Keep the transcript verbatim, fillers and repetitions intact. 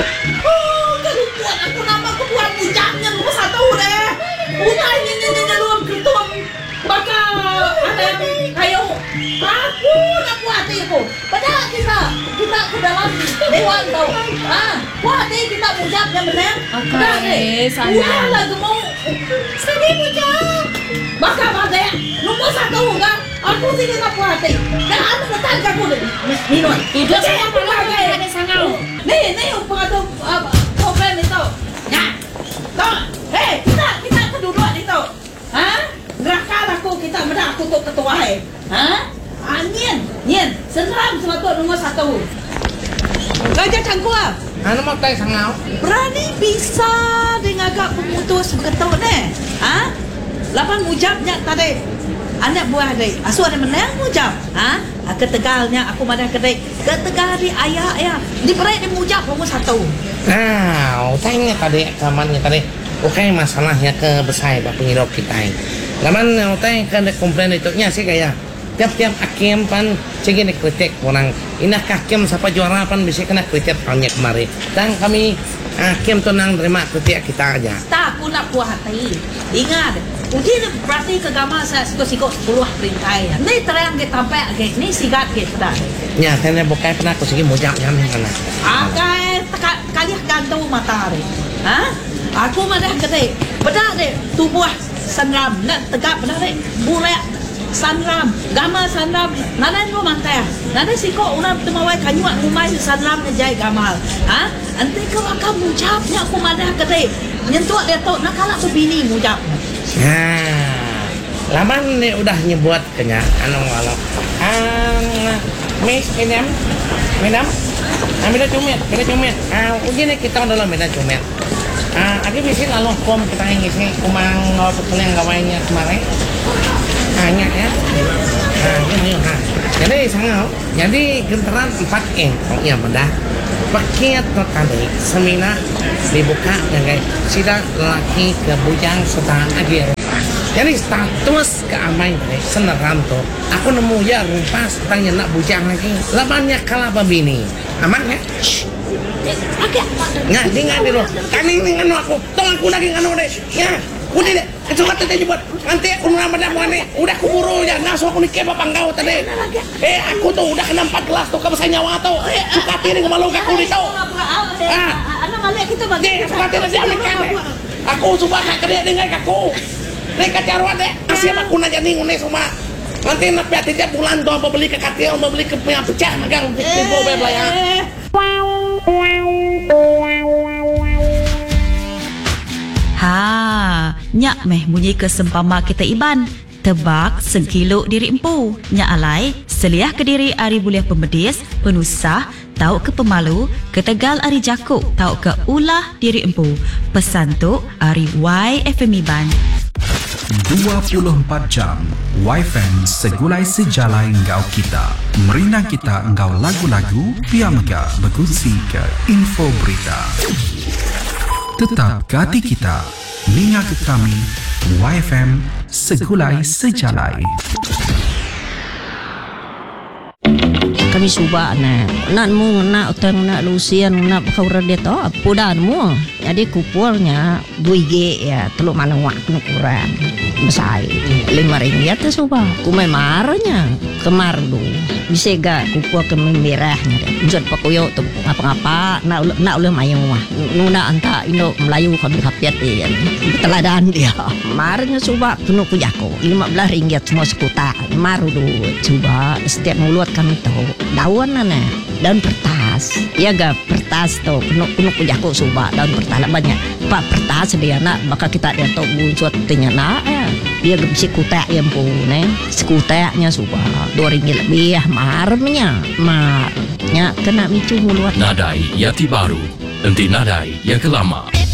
Oh, kalau buat aku nama aku buat bujangnya nombor satu deh. Bukan ini ini ini luar ketum. Bakal ada yang kayak aku nak buat itu. Padahal kita kita ke dalam dewan tau. Ah, buat ini kita bujangnya benar. Okay, sana. Bukan lagi mau. Sedih bujang. Bakal ada nombor satu kan? Aku tidak nak buat itu. Dan anda datang ke aku deh. Minum. Itu sama malah ada sangau. Nih, nih pengatur uh, problem itu. Nah, toh, hei, kita kita kedua itu. Hah? Gerakkan aku kita menang aku untuk ketua hei. Hah? Ah, nyen, nyen, seram sebab nomor satu. Raja Cangkua. Ano mo tayo sangau? Berani bisa dengan agak pemutus betul ni. Hah? Lapan mujabnya tadi. Anak buah dek, asu ada menang mujab. Ha? Ketegalnya aku mana kedai. Ketegal di ayah ayah. Di perai di mujab nomor satu. Nah, utangnya tadi kamarnya tadi. Oke, masalahnya ke besar pak pengirop kita ini. Laman utang kan komplain itu nya sih kayak tiap-tiap hakim pan cegin kritik orang. Inah hakim siapa juara pan bisa kena kritik banyak kemarin. Dan kami hakim tu nang terima kritik kita aja. Tak aku nak buah hati. Ingat. Uji berarti kegama saya sikut-sikut sepuluh perintah. Ni terang kita tampek ke, ni sigat ke sudah. Ya, tanya bukai pernah aku segi mujab yang mana? Akai kaliah gantung matahari. Ha? Aku mana kata, benar deh tubuh sanram, nak tegak benar deh burak sanram, gama sanram. Nada itu mantai. Nada sikut orang temawai kanyuak rumai sanram jai gamal. Ha? Nanti kalau kamu mujabnya aku mana kata, nyentuh dia tu nak kalah tu bini mujab. Nah, laman ni udah nyebut kenya anu walau. Ah, Miss Minam, Minam, ambil cumit, ambil cumit. Ah, uji ni kita udah ambil cumit. Ah, aku bisa lalu kom kita yang isi kumang ngau betul yang gawainya kemarin. Hanya ya. Ah, ini ha. Jadi sangau, jadi genteran empat e, oh iya benar. Paket tadi seminar dibuka dengan sida laki ke bujang serta agil. Jadi status keamanan dari seneram tu. Aku nemu ya rumpas tanya nak bujang lagi. Labannya kalah babini. Aman ya? Agak. Nggak, dia nggak dulu. Kami ini nganu aku. Tong aku lagi nganu deh. Ya, udah deh. Kecuali tadi buat nanti aku nambah nama nih. Udah kuburu ya. Nasu aku nikah bapak kau tadi. Eh, aku tuh udah kena empat gelas tuh kamu saya nyawa tuh. Suka tiri ngemalu aku di tuh. Ah, anak malik kita bagi. Suka tiri dia nikah. Aku suka kerja dengan aku. Mereka caruan deh. Asyik aku nanya nih ngune semua. Nanti nak piat tiap bulan tuh apa beli ke katil, apa beli ke punya pecah magang di bawah belaya. Ha, nyak meh bunyi ke sempama kita iban. Tebak sengkilo diri empu. Nyak alai, seliah ke diri ari buliah pemedis, penusah, tau ke pemalu, ketegal ari jakuk, tau ke ulah diri empu. Pesan tu ari Y F M Iban. dua puluh empat jam Y F M segulai sejalai engkau kita. Merina kita engkau lagu-lagu, piamga berkongsi ke info berita. Tetap ke hati kita, ninga ke kami, Y F M segulai sejalai. Kami suba na nak mu nak utang nak lusian nak kau rede to pudan mu jadi kupurnya dua G ya teluk mana waktu kurang besar lima ringgit tu suba ku memarnya kemar du bisa gak kupur ke merahnya usut pakuyo tu apa-apa nak nak uleh mayu mah nuna anta Indo Melayu kau dikapiat dia teladan dia marnya suba penuh ku jako lima belas ringgit semua sekuta maru du coba setiap mulut kami tahu daun mana daun pertas ya ga pertas tu penuh penuh pujaku suba daun pertas lah banyak pak pertas dia nak bakal kita dia tahu buat tinya nak ya dia gebsi kutek yang pun sekuteknya suba dua ringgit lebih ya marmnya marnya kena micu mulut nadai yati baru nanti nadai yang kelama.